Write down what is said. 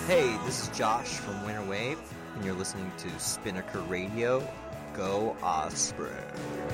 Hey, this is Josh from Winter Wave, and you're listening to Spinnaker Radio. Go Osprey.